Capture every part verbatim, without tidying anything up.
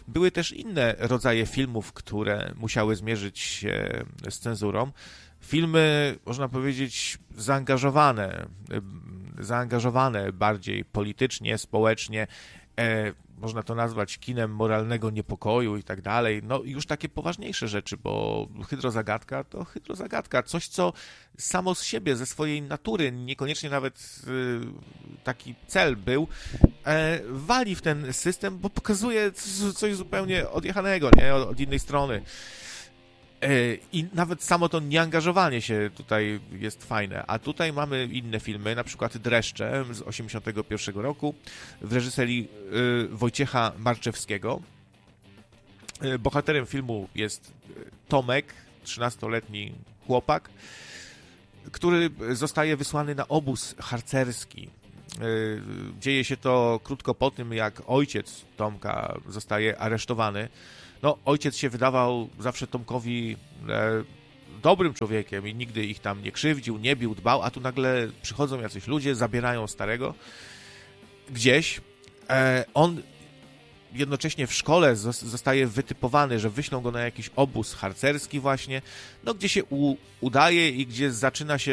były też inne rodzaje filmów, które musiały zmierzyć się z cenzurą. Filmy, można powiedzieć, zaangażowane, zaangażowane bardziej politycznie, społecznie, e, można to nazwać kinem moralnego niepokoju i tak dalej. No już takie poważniejsze rzeczy, bo Hydrozagadka to Hydrozagadka, coś, co samo z siebie, ze swojej natury, niekoniecznie nawet y, taki cel był, e, wali w ten system, bo pokazuje coś zupełnie odjechanego, nie? Od, od innej strony. I nawet samo to nieangażowanie się tutaj jest fajne. A tutaj mamy inne filmy, na przykład Dreszcze z osiemdziesiątego pierwszego roku w reżyserii Wojciecha Marczewskiego. Bohaterem filmu jest Tomek, trzynastoletni chłopak, który zostaje wysłany na obóz harcerski. Dzieje się to krótko po tym, jak ojciec Tomka zostaje aresztowany. No, ojciec się wydawał zawsze Tomkowi e, dobrym człowiekiem i nigdy ich tam nie krzywdził, nie bił, dbał, a tu nagle przychodzą jacyś ludzie, zabierają starego gdzieś. E, on jednocześnie w szkole zostaje wytypowany, że wyślą go na jakiś obóz harcerski właśnie, no gdzie się u, udaje i gdzie zaczyna się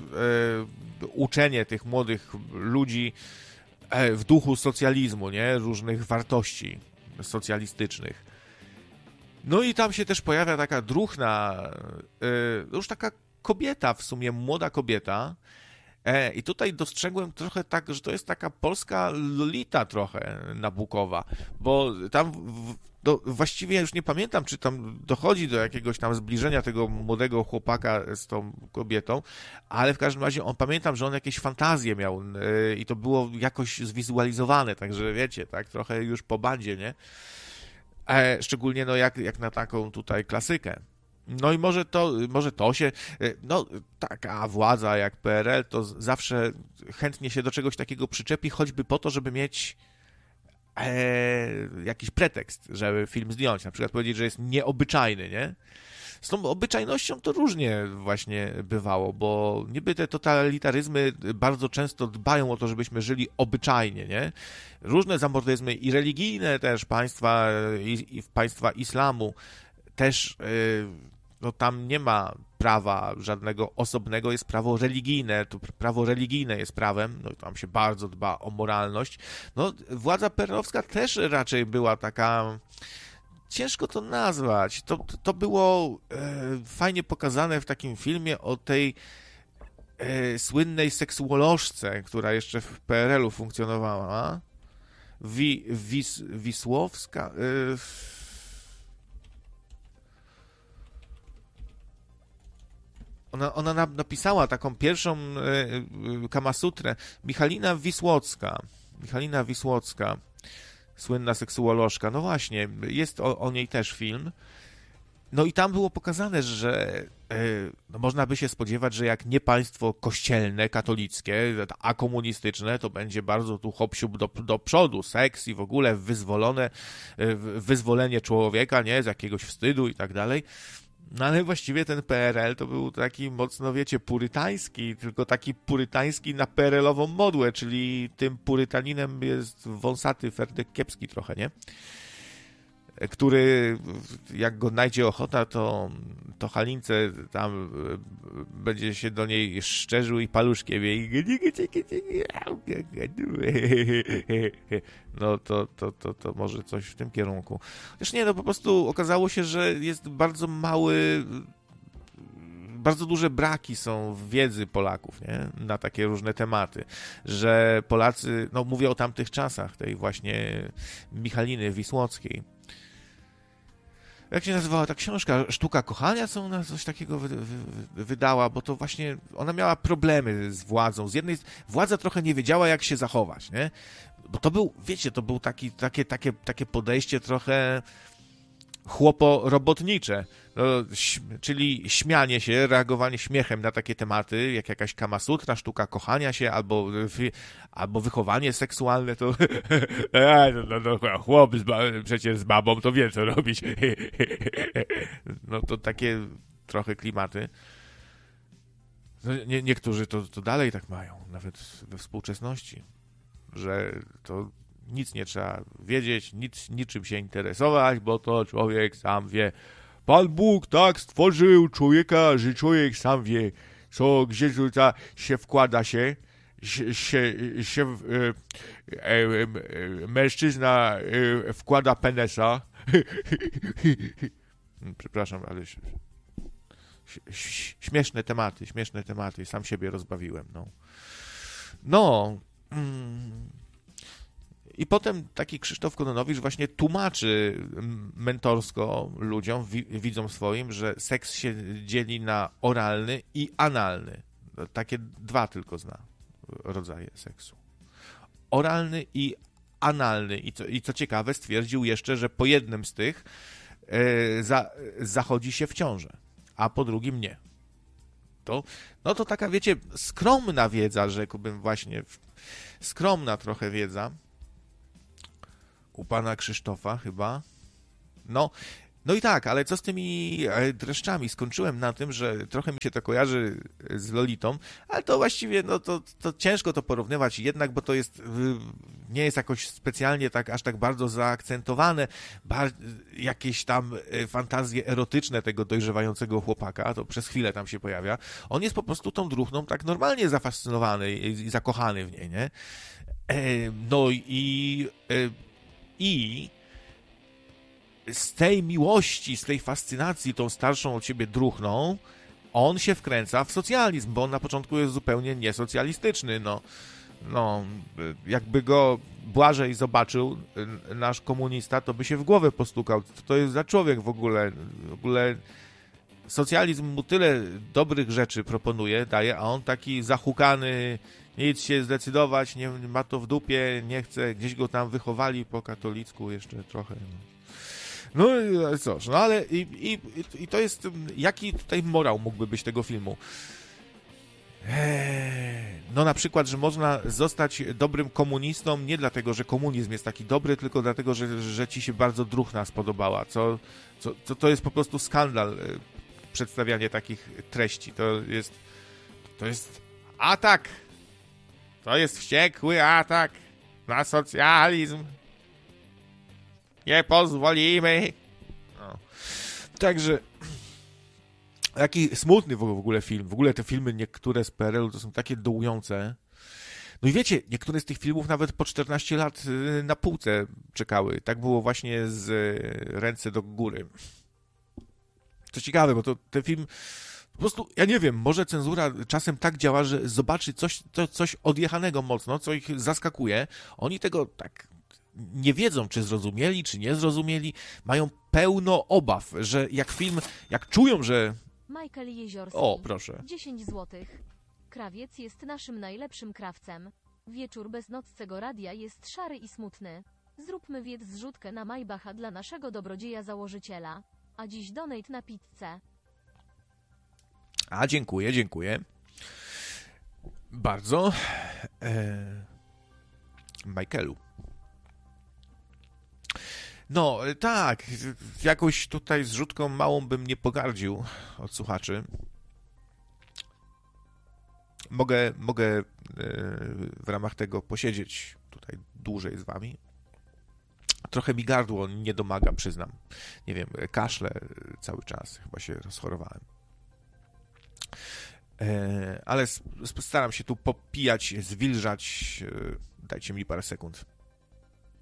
e, uczenie tych młodych ludzi e, w duchu socjalizmu, nie? Różnych wartości socjalistycznych. No i tam się też pojawia taka druhna, yy, już taka kobieta w sumie, młoda kobieta. E, I tutaj dostrzegłem trochę tak, że to jest taka polska Lolita trochę Nabukowa, bo tam w, do, właściwie już nie pamiętam, czy tam dochodzi do jakiegoś tam zbliżenia tego młodego chłopaka z tą kobietą, ale w każdym razie on pamiętam, że on jakieś fantazje miał yy, i to było jakoś zwizualizowane, także wiecie, tak trochę już po bandzie, nie? E, szczególnie no jak, jak na taką tutaj klasykę. No i może to, może to się, no taka władza jak P R L to zawsze chętnie się do czegoś takiego przyczepi, choćby po to, żeby mieć e, jakiś pretekst, żeby film zdjąć, na przykład powiedzieć, że jest nieobyczajny, nie? Z tą obyczajnością to różnie właśnie bywało, bo niby te totalitaryzmy bardzo często dbają o to, żebyśmy żyli obyczajnie, nie? Różne zamordyzmy i religijne też państwa, i, i państwa islamu też, no tam nie ma prawa żadnego osobnego, jest prawo religijne, to prawo religijne jest prawem, no tam się bardzo dba o moralność. No władza perelowska też raczej była taka... Ciężko to nazwać. To, to było e, fajnie pokazane w takim filmie o tej e, słynnej seksuolożce, która jeszcze w P R L-u funkcjonowała. Wi, Wis, Wisłowska. E, ona ona napisała taką pierwszą e, Kamasutrę. Michalina Wisłocka. Michalina Wisłocka. Słynna seksuolożka. No właśnie, jest o, o niej też film. No i tam było pokazane, że yy, no można by się spodziewać, że jak nie państwo kościelne, katolickie, a komunistyczne, to będzie bardzo tu hop-siup do, do przodu, seks i w ogóle wyzwolone, yy, wyzwolenie człowieka, nie, z jakiegoś wstydu i tak dalej. No ale właściwie ten P R L to był taki mocno, wiecie, purytański, tylko taki purytański na P R L-ową modłę, czyli tym purytaninem jest wąsaty Ferdek Kiepski trochę, nie? Który, jak go znajdzie ochota, to, to Halince tam będzie się do niej szczerzył i paluszkiem jej. No to, to, to, to może coś w tym kierunku. Chociaż nie, no po prostu okazało się, że jest bardzo mały, bardzo duże braki są w wiedzy Polaków, nie? Na takie różne tematy, że Polacy, no mówię o tamtych czasach, tej właśnie Michaliny Wisłockiej. Jak się nazywała ta książka? Sztuka kochania, co ona coś takiego wy, wy, wydała, bo to właśnie ona miała problemy z władzą. Z jednej władza trochę nie wiedziała, jak się zachować, nie? Bo to był, wiecie, to był taki, takie, takie, takie podejście trochę chłopo-robotnicze, no, czyli śmianie się, reagowanie śmiechem na takie tematy, jak jakaś Kamasutra, sztuka kochania się, albo, albo wychowanie seksualne, to no, no, no, chłop z, przecież z babą to wie, co robić. No to takie trochę klimaty. No, nie, niektórzy to, to dalej tak mają, nawet we współczesności, że to Nic nie trzeba wiedzieć, nic, niczym się interesować, bo to człowiek sam wie. Pan Bóg tak stworzył człowieka, że człowiek sam wie, co gdzie tutaj się wkłada się, się, się, się e, e, e, mężczyzna e, wkłada penesa. Przepraszam, ale śmieszne tematy, śmieszne tematy, sam siebie rozbawiłem, no. No. Mm. I potem taki Krzysztof Kononowicz właśnie tłumaczy mentorsko ludziom, widzom swoim, że seks się dzieli na oralny i analny. Takie dwa tylko zna rodzaje seksu. Oralny i analny. I co, i co ciekawe, stwierdził jeszcze, że po jednym z tych e, za, zachodzi się w ciążę, a po drugim nie. To, no to taka, wiecie, skromna wiedza, rzekłbym właśnie, skromna trochę wiedza u pana Krzysztofa chyba. No, no i tak, ale co z tymi dreszczami? Skończyłem na tym, że trochę mi się to kojarzy z Lolitą, ale to właściwie, no to, to ciężko to porównywać jednak, bo to jest, nie jest jakoś specjalnie tak, aż tak bardzo zaakcentowane, bar- jakieś tam fantazje erotyczne tego dojrzewającego chłopaka, to przez chwilę tam się pojawia. On jest po prostu tą druhną tak normalnie zafascynowany i, i zakochany w niej, nie? E, no i... E, I z tej miłości, z tej fascynacji tą starszą od siebie druhną, on się wkręca w socjalizm, bo on na początku jest zupełnie niesocjalistyczny. No, no jakby go Błażej zobaczył, nasz komunista, to by się w głowę postukał. Co to jest za człowiek w ogóle? W ogóle socjalizm mu tyle dobrych rzeczy proponuje, daje, a on taki zahukany, nic się zdecydować, nie ma to w dupie, nie chce, gdzieś go tam wychowali po katolicku jeszcze trochę. No, no cóż, no ale i, i, i to jest, jaki tutaj morał mógłby być tego filmu? Eee, no na przykład, że można zostać dobrym komunistą nie dlatego, że komunizm jest taki dobry, tylko dlatego, że, że ci się bardzo druhna spodobała, co, co, co to jest po prostu skandal, przedstawianie takich treści. To jest, to jest atak. To jest wściekły atak na socjalizm. Nie pozwolimy. No. Także jaki smutny w ogóle film. W ogóle te filmy niektóre z P R L-u to są takie dołujące. No i wiecie, niektóre z tych filmów nawet po czternaście lat na półce czekały. Tak było właśnie z Ręce do góry. Co ciekawe, bo to ten film po prostu, ja nie wiem, może cenzura czasem tak działa, że zobaczy coś, to, coś odjechanego mocno, co ich zaskakuje. Oni tego tak nie wiedzą, czy zrozumieli, czy nie zrozumieli. Mają pełno obaw, że jak film, jak czują, że... Michael Jeziorski. O, proszę. dziesięć złotych. Krawiec jest naszym najlepszym krawcem. Wieczór bez nocnego radia jest szary i smutny. Zróbmy więc zrzutkę na Maybacha dla naszego dobrodzieja założyciela. A dziś donate na pizzę. A, dziękuję, dziękuję. Bardzo. Eee... Michaelu. No, tak, jakoś tutaj zrzutką małą bym nie pogardził od słuchaczy. Mogę, mogę w ramach tego posiedzieć tutaj dłużej z wami. Trochę mi gardło nie domaga, przyznam. Nie wiem, kaszlę cały czas, chyba się rozchorowałem. Ale staram się tu popijać, zwilżać. Dajcie mi parę sekund.